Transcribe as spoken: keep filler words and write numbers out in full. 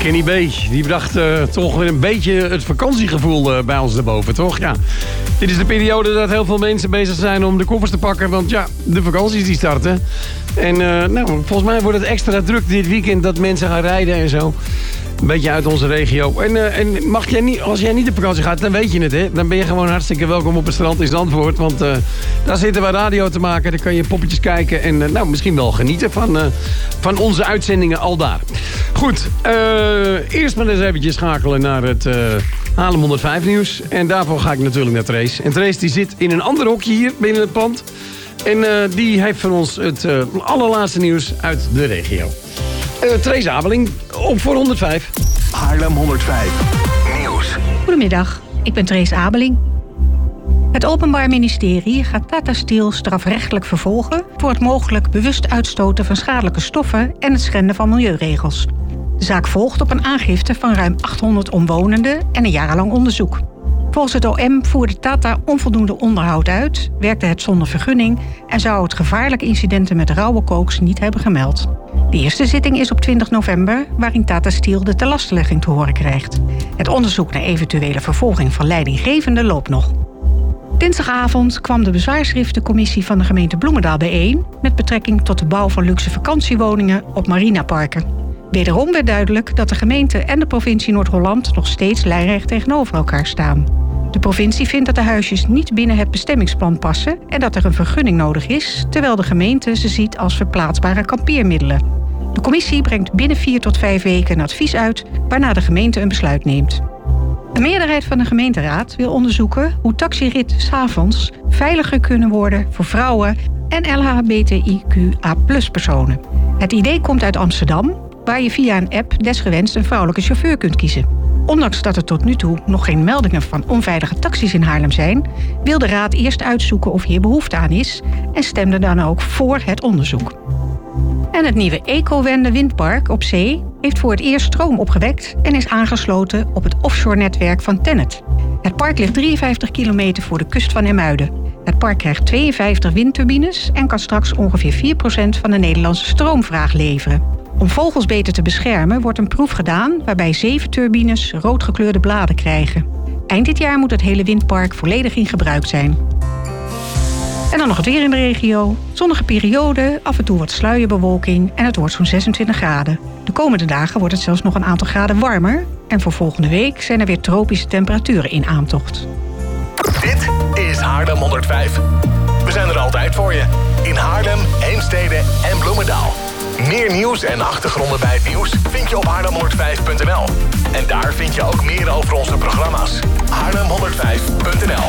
Kenny B, die bracht uh, toch weer een beetje het vakantiegevoel uh, bij ons erboven, toch? Ja. Dit is de periode dat heel veel mensen bezig zijn om de koffers te pakken, want ja, de vakanties die starten. En uh, nou, volgens mij wordt het extra druk dit weekend dat mensen gaan rijden en zo. Een beetje uit onze regio. En, uh, en mag jij niet, als jij niet op vakantie gaat, dan weet je het, hè. Dan ben je gewoon hartstikke welkom op het strand in Zandvoort. Want uh, daar zitten we radio te maken. Dan kan je poppetjes kijken en uh, nou, misschien wel genieten van, uh, van onze uitzendingen al daar. Goed, uh, eerst maar eens eventjes schakelen naar het uh, Haarlem honderdvijf nieuws. En daarvoor ga ik natuurlijk naar Trace. En Trace die zit in een ander hokje hier binnen het pand. En uh, die heeft van ons het uh, allerlaatste nieuws uit de regio. Uh, Trace Abeling, op voor honderdvijf. Haarlem honderdvijf nieuws. Goedemiddag, ik ben Trace Abeling. Het Openbaar Ministerie gaat Tata Steel strafrechtelijk vervolgen voor het mogelijk bewust uitstoten van schadelijke stoffen en het schenden van milieuregels. De zaak volgt op een aangifte van ruim achthonderd omwonenden en een jarenlang onderzoek. Volgens het O M voerde Tata onvoldoende onderhoud uit, werkte het zonder vergunning en zou het gevaarlijke incidenten met rauwe kooks niet hebben gemeld. De eerste zitting is op twintig november, waarin Tata Steel de tenlastelegging te horen krijgt. Het onderzoek naar eventuele vervolging van leidinggevenden loopt nog. Dinsdagavond kwam de bezwaarschriftencommissie van de gemeente Bloemendaal bijeen met betrekking tot de bouw van luxe vakantiewoningen op marinaparken. Wederom werd duidelijk dat de gemeente en de provincie Noord-Holland nog steeds lijnrecht tegenover elkaar staan. De provincie vindt dat de huisjes niet binnen het bestemmingsplan passen en dat er een vergunning nodig is, terwijl de gemeente ze ziet als verplaatsbare kampeermiddelen. De commissie brengt binnen vier tot vijf weken een advies uit, waarna de gemeente een besluit neemt. Een meerderheid van de gemeenteraad wil onderzoeken hoe taxiritten 's avonds veiliger kunnen worden voor vrouwen en L H B T I Q A plus personen. Het idee komt uit Amsterdam, waar je via een app desgewenst een vrouwelijke chauffeur kunt kiezen. Ondanks dat er tot nu toe nog geen meldingen van onveilige taxis in Haarlem zijn, wil de raad eerst uitzoeken of hier behoefte aan is en stemde dan ook voor het onderzoek. En het nieuwe Ecowende windpark op zee heeft voor het eerst stroom opgewekt en is aangesloten op het offshore-netwerk van TenneT. Het park ligt drieënvijftig kilometer voor de kust van IJmuiden. Het park krijgt tweeënvijftig windturbines en kan straks ongeveer vier procent van de Nederlandse stroomvraag leveren. Om vogels beter te beschermen wordt een proef gedaan waarbij zeven turbines roodgekleurde bladen krijgen. Eind dit jaar moet het hele windpark volledig in gebruik zijn. En dan nog het weer in de regio. Zonnige periode, af en toe wat sluierbewolking en het wordt zo'n zesentwintig graden. De komende dagen wordt het zelfs nog een aantal graden warmer. En voor volgende week zijn er weer tropische temperaturen in aantocht. Dit is Haarlem honderdvijf. We zijn er altijd voor je. In Haarlem, Heemstede en Bloemendaal. Meer nieuws en achtergronden bij het nieuws vind je op haarlem honderdvijf punt n l. En daar vind je ook meer over onze programma's.